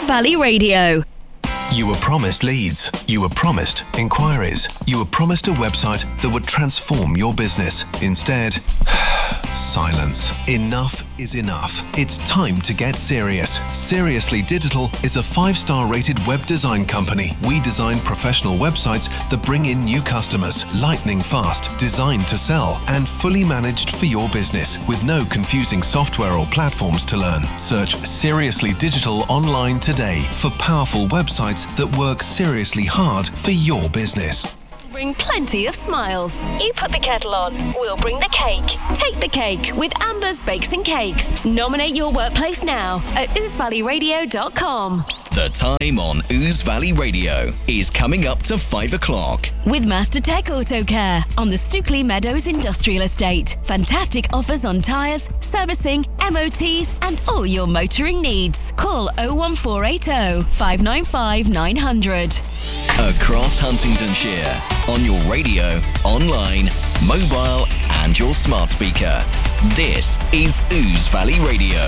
Valley Radio. You were promised leads. You were promised inquiries. You were promised a website that would transform your business. Instead, silence. Enough is enough. It's time to get serious. Seriously Digital is a 5-star rated web design company. We design professional websites that bring in new customers, lightning fast, designed to sell, and fully managed for your business with no confusing software or platforms to learn. Search Seriously Digital online today for powerful websites that work seriously hard for your business. Bring plenty of smiles. You put the kettle on, we'll bring the cake. Take the cake with Amber's Bakes and Cakes. Nominate your workplace now at oozevalleyradio.com. The time on Ooze Valley Radio is coming up to 5 o'clock. With Master Tech Auto Care on the Stookley Meadows Industrial Estate. Fantastic offers on tyres, servicing, MOTs and all your motoring needs. Call 01480 595 900. Across Huntingdonshire, on your radio, online, mobile and your smart speaker. This is Ooze Valley Radio.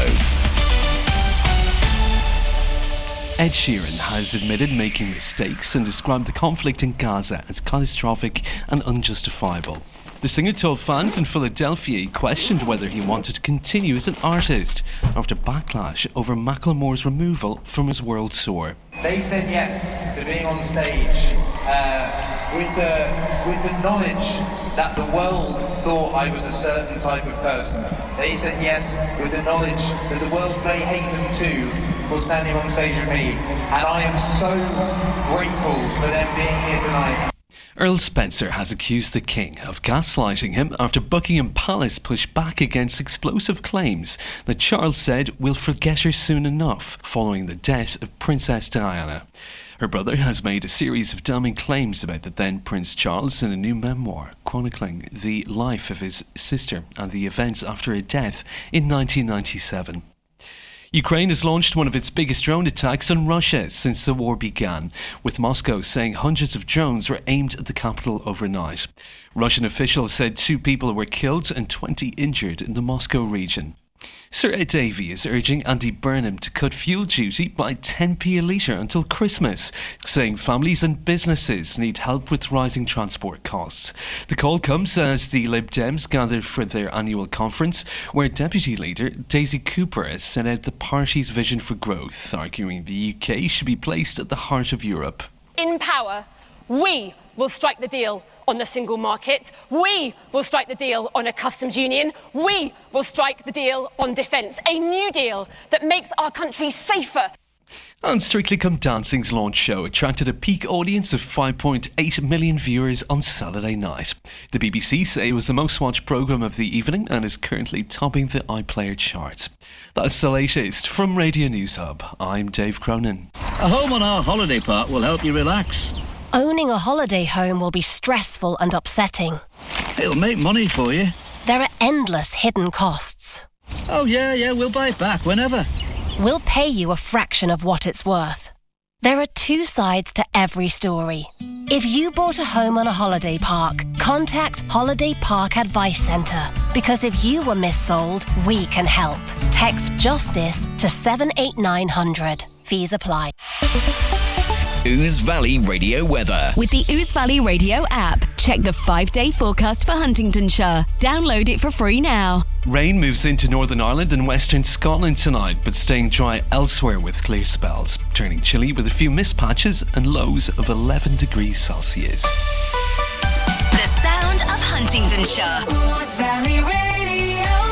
Ed Sheeran has admitted making mistakes and described the conflict in Gaza as catastrophic and unjustifiable. The singer told fans in Philadelphia he questioned whether he wanted to continue as an artist after backlash over Macklemore's removal from his world tour. They said yes to being on stage with the knowledge that the world thought I was a certain type of person. They said yes with the knowledge that the world may hate them too for standing on stage with me. And I am so grateful for them being here tonight. Earl Spencer has accused the King of gaslighting him after Buckingham Palace pushed back against explosive claims that Charles said we'll forget her soon enough following the death of Princess Diana. Her brother has made a series of damning claims about the then Prince Charles in a new memoir chronicling the life of his sister and the events after her death in 1997. Ukraine has launched one of its biggest drone attacks on Russia since the war began, with Moscow saying hundreds of drones were aimed at the capital overnight. Russian officials said 2 people were killed and 20 injured in the Moscow region. Sir Ed Davey is urging Andy Burnham to cut fuel duty by 10p a litre until Christmas, saying families and businesses need help with rising transport costs. The call comes as the Lib Dems gather for their annual conference, where Deputy Leader Daisy Cooper has set out the party's vision for growth, arguing the UK should be placed at the heart of Europe. In power, we will strike the deal on the single market. We will strike the deal on a customs union. We will strike the deal on defence. A new deal that makes our country safer. And Strictly Come Dancing's launch show attracted a peak audience of 5.8 million viewers on Saturday night. The BBC say it was the most watched programme of the evening and is currently topping the iPlayer charts. That's the latest from Radio News Hub. I'm Dave Cronin. A home on our holiday park will help you relax. Owning a holiday home will be stressful and upsetting. It'll make money for you. There are endless hidden costs. Oh yeah, we'll buy it back whenever. We'll pay you a fraction of what it's worth. There are 2 sides to every story. If you bought a home on a holiday park, contact Holiday Park Advice Centre. Because if you were missold, we can help. Text JUSTICE to 78900. Fees apply. Ooze Valley Radio weather. With the Ooze Valley Radio app, check the 5-day forecast for Huntingdonshire. Download it for free now. Rain moves into Northern Ireland and Western Scotland tonight, but staying dry elsewhere with clear spells, turning chilly with a few mist patches and lows of 11 degrees Celsius. The sound of Huntingdonshire. Ooze Valley Radio.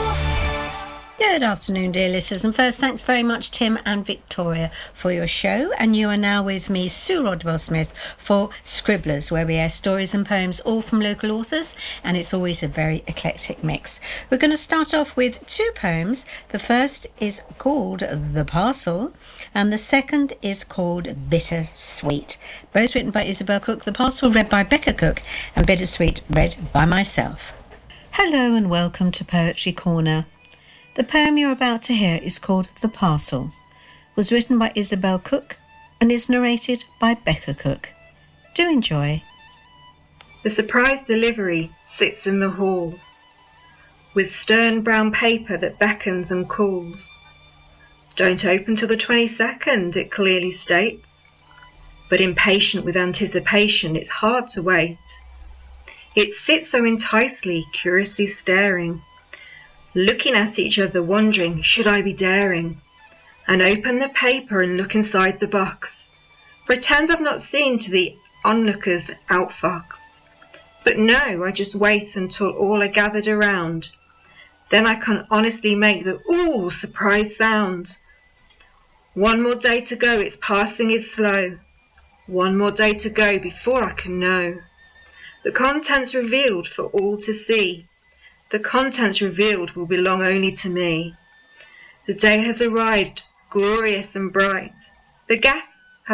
Good afternoon, dear listeners, and first, thanks very much, Tim and Victoria, for your show. And you are now with me, Sue Rodwell-Smith, for Scribblers, where we air stories and poems, all from local authors, and it's always a very eclectic mix. We're going to start off with 2 poems. The first is called The Parcel, and the second is called Bittersweet. Both written by Isabel Cook. The Parcel read by Becca Cook, and Bittersweet read by myself. Hello and welcome to Poetry Corner. The poem you're about to hear is called The Parcel, was written by Isabel Cook and is narrated by Becca Cook. Do enjoy. The surprise delivery sits in the hall, with stern brown paper that beckons and calls. Don't open till the 22nd, it clearly states. But impatient with anticipation, it's hard to wait. It sits so enticingly, curiously staring, looking at each other, wondering, should I be daring? And open the paper and look inside the box. Pretend I've not seen to the onlookers outfoxed. But no, I just wait until all are gathered around. Then I can honestly make the ooh surprise sound. One more day to go, its passing is slow. One more day to go before I can know. The contents revealed for all to see. The contents revealed will belong only to me. The day has arrived, glorious and bright. The gas